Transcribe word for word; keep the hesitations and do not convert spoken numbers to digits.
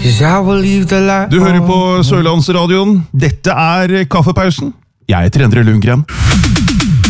Du hører på Sørlandsradioen. Dette er Kaffepausen. Jeg heter Endre Lundgren.